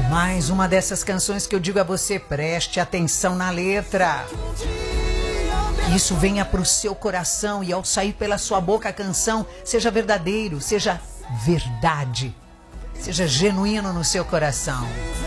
Mais uma dessas canções que eu digo a você, preste atenção na letra. Que isso venha pro seu coração e ao sair pela sua boca a canção, seja verdadeiro, seja verdade, seja genuíno no seu coração.